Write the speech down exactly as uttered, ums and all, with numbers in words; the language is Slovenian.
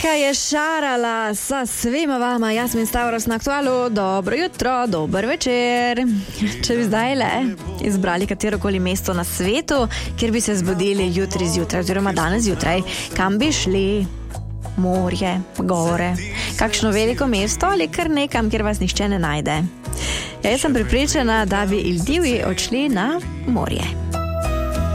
Monika je šarala sa svima vama, Jasmin Stavros na Aktualu. Dobro jutro, dober večer. Če bi zdaj le izbrali katerokoli mesto na svetu, kjer bi se zbudili jutri zjutraj oziroma danes zjutraj, kam bi šli? Morje, gore, kakšno veliko mesto ali kar nekam, kjer vas nihče ne najde? Ja, jaz sem pripričana, da bi Ildivji odšli na morje.